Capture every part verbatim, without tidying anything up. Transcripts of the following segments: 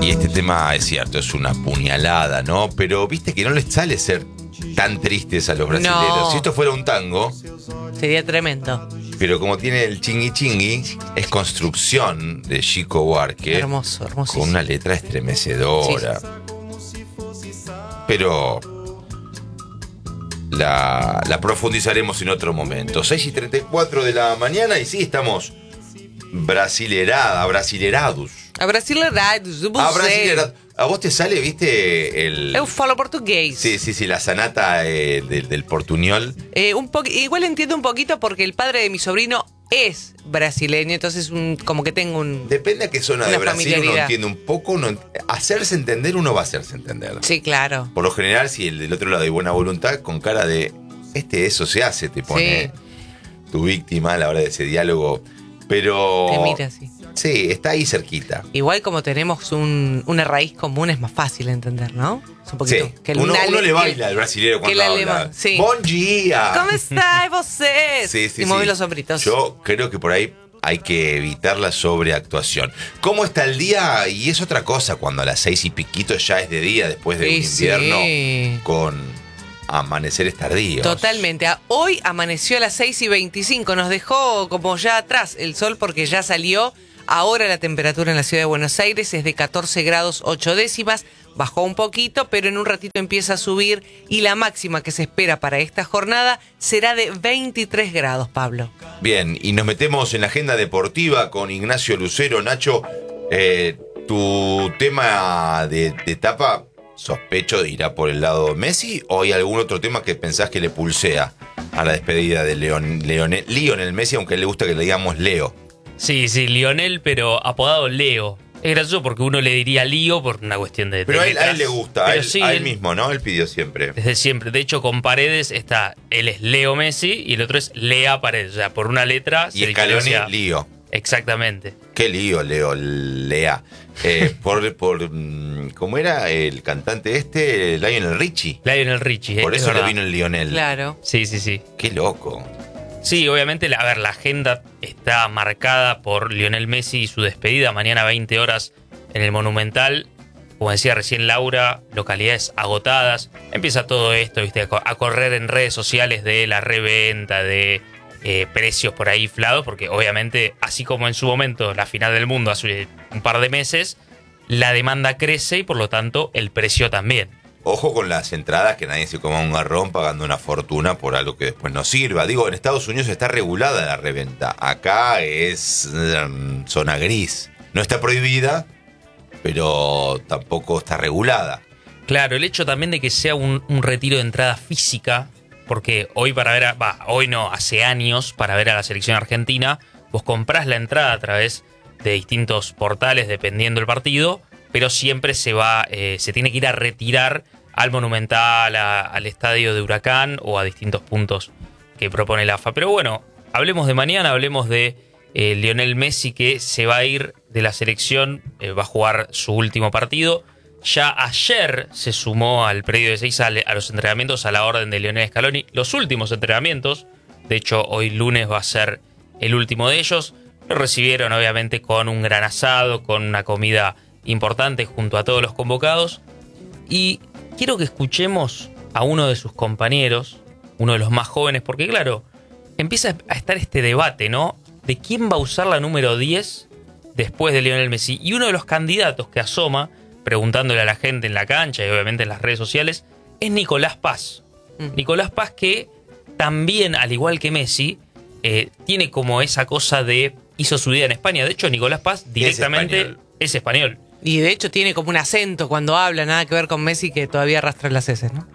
Y este tema es cierto, es una puñalada, ¿no? Pero viste que no les sale ser tan tristes a los brasileños. No. Si esto fuera un tango, sería tremendo. pero como tiene el chingui chingui, es construcción de Chico Buarque. Hermoso, hermosísimo. Con una letra estremecedora. Sí. Pero la, la profundizaremos en otro momento. seis y treinta y cuatro de la mañana y sí, estamos brasilerada, brasilerados. A brasileirados, eu Ah, sei. brasilerado. A vos te sale, viste, el... Eu falo portugués. Sí, sí, sí, la sanata eh, del, del portuñol. Eh, un po- igual entiendo un poquito porque el padre de mi sobrino es brasileño, entonces un, como que tengo un... Depende a qué zona Una de Brasil uno familiaridad. entiende un poco. Uno, hacerse entender, uno va a hacerse entender. Sí, claro. Por lo general, si el del otro lado hay buena voluntad, con cara de, este eso se hace, te pone Sí. tu víctima a la hora de ese diálogo. Pero... Te mira así. Sí, está ahí cerquita. Igual como tenemos un, una raíz común es más fácil de entender, ¿no? Es un poquito. Sí, que el uno, ale- uno le que- baila al brasilero que el cuando habla. alemán, sí. Bom dia. ¿Cómo está vosotros? Sí, sí, y mueve sí. los hombritos. Yo creo que por ahí hay que evitar la sobreactuación. ¿Cómo está el día? Y es otra cosa cuando a las seis y piquito ya es de día después de Sí, un invierno sí. con amaneceres tardíos. Totalmente. A- Hoy amaneció a las seis y veinticinco. Nos dejó como ya atrás el sol porque ya salió. Ahora la temperatura en la ciudad de Buenos Aires es de catorce grados ocho décimas. Bajó un poquito, pero en un ratito empieza a subir. Y la máxima que se espera para esta jornada será de veintitrés grados, Pablo. Bien, y nos metemos en la agenda deportiva con Ignacio Lucero. Nacho, eh, tu tema de, de etapa, sospecho, irá por el lado Messi, o hay algún otro tema que pensás que le pulsea a la despedida de Leon, Leonel, Lionel Messi, aunque le gusta que le digamos Leo. Sí, sí, Lionel, pero apodado Leo. Es gracioso porque uno le diría Lío por una cuestión de... Pero de a él, a él letras. le gusta, a Pero él, sí, a él él- mismo, ¿no? Él pidió siempre. Desde siempre. De hecho, con Paredes está... Él es Leo Messi y el otro es Lea Paredes. O sea, por una letra... Y se Scaloni, diferencia- Lío. Exactamente. Qué lío, Leo, Lea. Eh, por, por, mm, ¿cómo era el cantante este? Lionel Richie. Lionel Richie. Por eh, es eso le verdad. vino el Lionel. Claro. Sí, sí, sí. Qué loco. Sí, obviamente, la- a ver, la agenda está marcada por Lionel Messi y su despedida mañana veinte horas en el Monumental. Como decía recién Laura, localidades agotadas. Empieza todo esto, viste, a co- a correr en redes sociales de la reventa, de eh, precios por ahí inflados, porque obviamente, así como en su momento la final del mundo hace un par de meses, la demanda crece y por lo tanto el precio también. Ojo con las entradas, que nadie se coma un garrón pagando una fortuna por algo que después no sirva. Digo, en Estados Unidos está regulada la reventa. Acá es mm, zona gris. No está prohibida, pero tampoco está regulada. Claro, el hecho también de que sea un, un retiro de entrada física, porque hoy para ver, a, va, hoy no, hace años para ver a la selección argentina, vos comprás la entrada a través de distintos portales dependiendo del partido, pero siempre se va, eh, se tiene que ir a retirar al Monumental, a- al estadio de Huracán o a distintos puntos que propone la A F A. Pero bueno, hablemos de mañana, hablemos de eh, Lionel Messi, que se va a ir de la selección, eh, va a jugar su último partido. Ya ayer se sumó al predio de Seiza a los entrenamientos a la orden de Lionel Scaloni, los últimos entrenamientos. De hecho, hoy lunes va a ser el último de ellos. Lo recibieron obviamente con un gran asado, con una comida importante junto a todos los convocados. Y quiero que escuchemos a uno de sus compañeros, uno de los más jóvenes, porque claro, empieza a estar este debate, ¿no? De quién va a usar la número diez después de Lionel Messi. Y uno de los candidatos que asoma, preguntándole a la gente en la cancha y obviamente en las redes sociales, es Nicolás Paz. Mm. Nicolás Paz, que también, al igual que Messi, eh, tiene como esa cosa de hizo su vida en España. De hecho, Nicolás Paz directamente español. es español. Y de hecho tiene como un acento cuando habla, nada que ver con Messi, que todavía arrastra las heces, ¿no?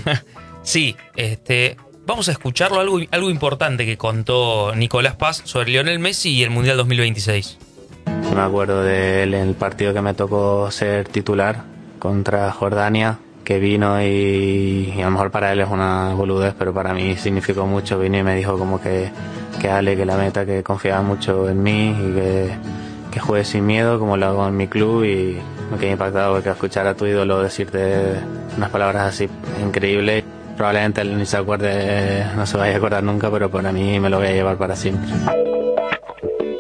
Sí, este, vamos a escucharlo, algo, algo importante que contó Nicolás Paz sobre Lionel Messi y el Mundial dos mil veintiséis. Me acuerdo de él en el partido que me tocó ser titular contra Jordania, que vino y, y a lo mejor para él es una boludez, pero para mí significó mucho. Vino y me dijo como que, que Ale, que la meta, que confiaba mucho en mí y que, que juegue sin miedo como lo hago en mi club, y me quedé impactado porque escuchar a tu ídolo decirte unas palabras así increíbles. Probablemente él ni se acuerde, no se vaya a acordar nunca, pero para mí me lo voy a llevar para siempre. Bueno,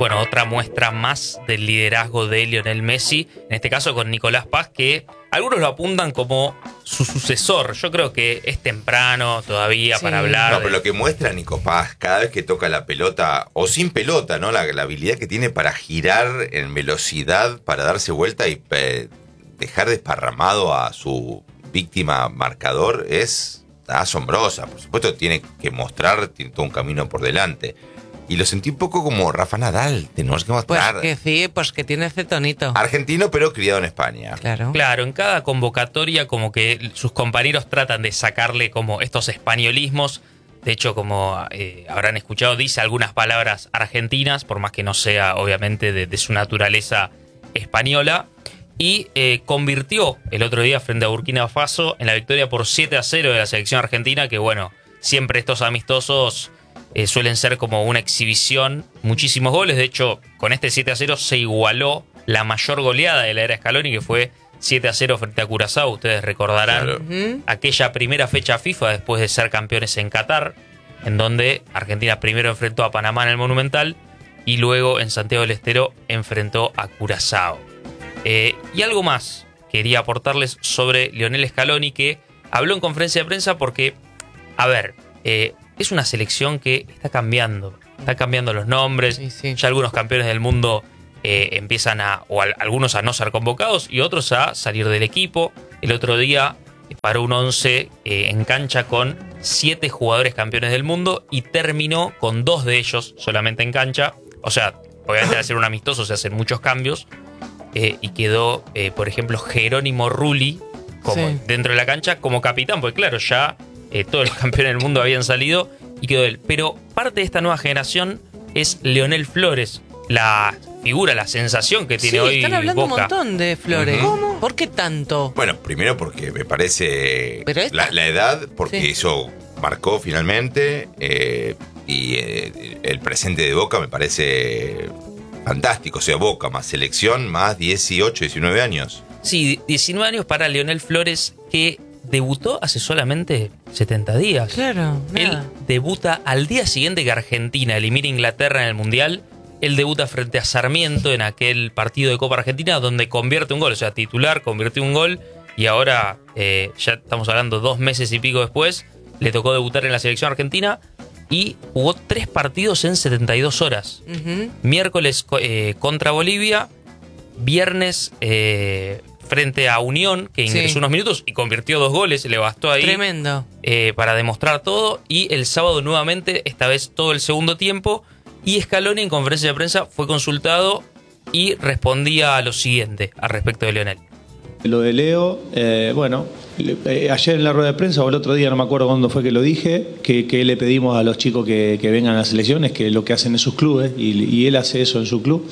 bueno, otra muestra más del liderazgo de Lionel Messi, en este caso con Nicolás Paz, que algunos lo apuntan como su sucesor. Yo creo que es temprano todavía sí. para hablar. No, de... pero lo que muestra Nico Paz cada vez que toca la pelota, o sin pelota, ¿no? La, la habilidad que tiene para girar en velocidad, para darse vuelta y eh, dejar desparramado a su víctima marcador es asombrosa. Por supuesto, tiene que mostrar, tiene todo un camino por delante. Y lo sentí un poco como Rafa Nadal, tenemos que mostrar. Pues que sí, pues que tiene ese tonito. Argentino, pero criado en España. Claro. Claro, en cada convocatoria como que sus compañeros tratan de sacarle como estos españolismos. De hecho, como eh, habrán escuchado, dice algunas palabras argentinas, por más que no sea, obviamente, de, de su naturaleza española. Y eh, convirtió el otro día frente a Burkina Faso en la victoria por siete a cero de la selección argentina, que bueno, siempre estos amistosos... Eh, suelen ser como una exhibición, muchísimos goles. De hecho, con este siete a cero se igualó la mayor goleada de la era Scaloni, que fue siete a cero frente a Curazao. Ustedes recordarán claro. Uh-huh. aquella primera fecha FIFA después de ser campeones en Qatar, en donde Argentina primero enfrentó a Panamá en el Monumental y luego en Santiago del Estero enfrentó a Curazao. Eh, y algo más quería aportarles sobre Lionel Scaloni, que habló en conferencia de prensa porque, a ver... Eh, es una selección que está cambiando, está cambiando los nombres, sí, sí. ya algunos campeones del mundo eh, empiezan a, o a, algunos a no ser convocados y otros a salir del equipo. El otro día eh, paró un once eh, en cancha con siete jugadores campeones del mundo y terminó con dos de ellos solamente en cancha. O sea, obviamente al ser un amistoso se hacen muchos cambios eh, y quedó, eh, por ejemplo, Jerónimo Rulli como sí. dentro de la cancha como capitán, porque claro, ya... Eh, todos los campeones del mundo habían salido y quedó él. Pero parte de esta nueva generación es Leonel Flores, la figura, la sensación que tiene sí, hoy están hablando Boca. un montón de Flores. ¿Cómo? ¿Por qué tanto? Bueno, primero porque me parece Pero esta... la, la edad, porque sí. eso marcó finalmente, eh, y eh, el presente de Boca me parece fantástico. O sea, Boca más selección, más dieciocho, diecinueve años. Sí, diecinueve años para Leonel Flores, que debutó hace solamente setenta días. Claro, nada. Él debuta al día siguiente que Argentina elimina a Inglaterra en el Mundial. Él debuta frente a Sarmiento en aquel partido de Copa Argentina donde convierte un gol, o sea, titular, convirtió un gol y ahora, eh, ya estamos hablando dos meses y pico después, le tocó debutar en la selección argentina y jugó tres partidos en setenta y dos horas. Uh-huh. Miércoles eh, contra Bolivia, viernes... Eh, frente a Unión, que ingresó sí. unos minutos y convirtió dos goles, le bastó ahí. Tremendo. Eh, para demostrar todo. Y el sábado nuevamente, esta vez todo el segundo tiempo. Y Scaloni en conferencia de prensa fue consultado y respondía a lo siguiente al respecto de Lionel. Lo de Leo, eh, bueno, eh, ayer en la rueda de prensa o el otro día, no me acuerdo cuándo fue que lo dije, que, que le pedimos a los chicos que, que vengan a las selecciones, que lo que hacen en sus clubes, y, y él hace eso en su club.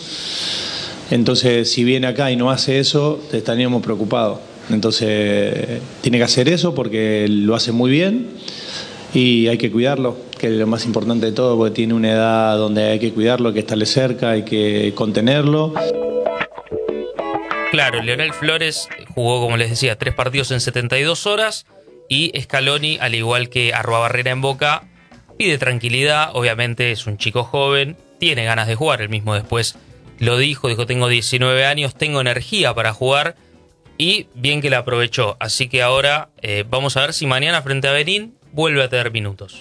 Entonces, si viene acá y no hace eso, estaríamos preocupados. Entonces, tiene que hacer eso porque lo hace muy bien y hay que cuidarlo, que es lo más importante de todo, porque tiene una edad donde hay que cuidarlo, hay que estarle cerca, hay que contenerlo. Claro, Leonel Flores jugó, como les decía, tres partidos en setenta y dos horas y Scaloni, al igual que Arruabarrena en Boca, pide tranquilidad. Obviamente es un chico joven, tiene ganas de jugar, él mismo después lo dijo, dijo tengo diecinueve años, tengo energía para jugar y bien que la aprovechó. Así que ahora eh, vamos a ver si mañana frente a Benín vuelve a tener minutos.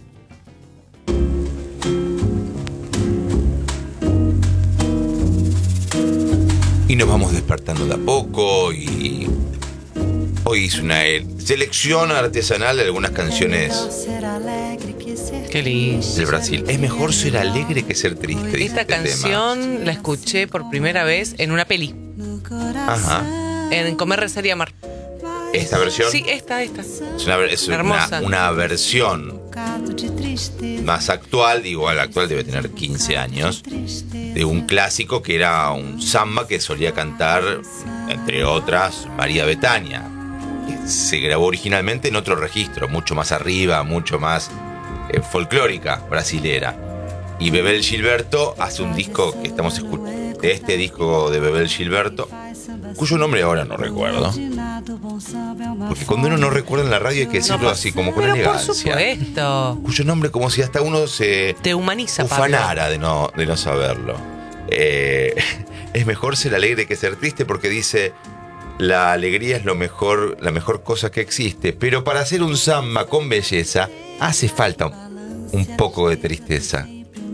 Y nos vamos despertando de a poco y hoy hice una selección artesanal de algunas canciones Qué lindo. del Brasil. Es mejor ser alegre que ser triste, dice Esta este canción tema. la escuché por primera vez en una peli. Ajá. En Comer, Rezar y Amar. ¿Esta versión? Sí, esta, esta. Es una, es una, Hermosa. una versión más actual, digo, la actual debe tener quince años, de un clásico que era un samba que solía cantar, entre otras, María Bethânia. Que se grabó originalmente en otro registro, mucho más arriba, mucho más eh, folclórica, brasilera. Y Bebel Gilberto hace un disco que estamos escuchando, de este disco de Bebel Gilberto, cuyo nombre ahora no recuerdo. Porque cuando uno no recuerda en la radio hay que decirlo No, así como con pero elegancia. por supuesto. Cuyo nombre como si hasta uno se Te humaniza, Pablo. ufanara de no, de no saberlo. Eh, es mejor ser alegre que ser triste porque dice, la alegría es lo mejor, la mejor cosa que existe, pero para hacer un samba con belleza hace falta un, un poco de tristeza.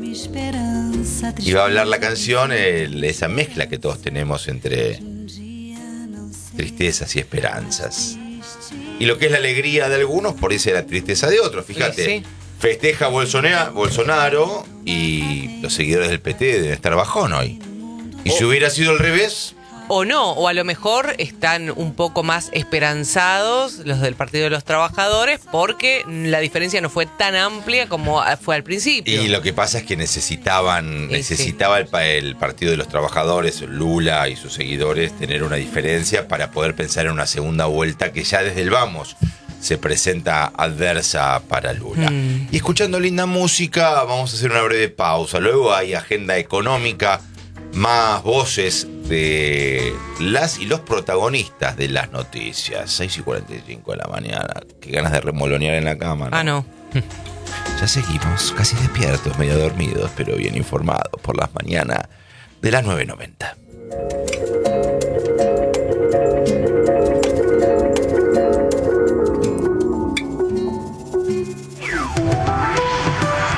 Y va a hablar la canción, el, esa mezcla que todos tenemos entre tristezas y esperanzas. Y lo que es la alegría de algunos, por eso la tristeza de otros. Fíjate, sí, sí. Festeja Bolsonaro, Bolsonaro y los seguidores del P T deben estar bajón hoy. Y oh. si hubiera sido al revés... O no, o a lo mejor están un poco más esperanzados los del Partido de los Trabajadores porque la diferencia no fue tan amplia como fue al principio. Y lo que pasa es que necesitaban, sí, necesitaba sí. El, el Partido de los Trabajadores, Lula y sus seguidores, tener una diferencia para poder pensar en una segunda vuelta que ya desde el vamos se presenta adversa para Lula. Mm. Y escuchando linda música, vamos a hacer una breve pausa. Luego hay agenda económica, más voces de las y los protagonistas de las noticias. seis y cuarenta y cinco de la mañana. Qué ganas de remolonear en la cama, ¿no? Ah, no. Ya seguimos, casi despiertos, medio dormidos, pero bien informados por las mañanas de las nueve noventa.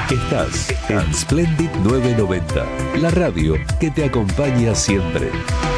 Estás en Splendid nueve noventa, la radio que te acompaña siempre.